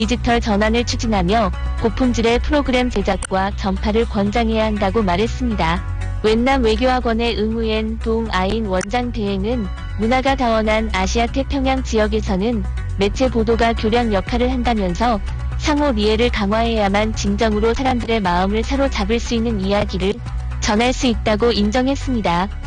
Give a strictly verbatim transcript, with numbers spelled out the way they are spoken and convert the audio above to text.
디지털 전환을 추진하며 고품질의 프로그램 제작과 전파를 권장해야 한다고 말했습니다. 웬남 외교학원의 응우옌 동 아인 원장 대행은 문화가 다원한 아시아 태평양 지역에서는 매체 보도가 교량 역할을 한다면서 상호 이해를 강화해야만 진정으로 사람들의 마음을 사로잡을 수 있는 이야기를 전할 수 있다고 인정했습니다.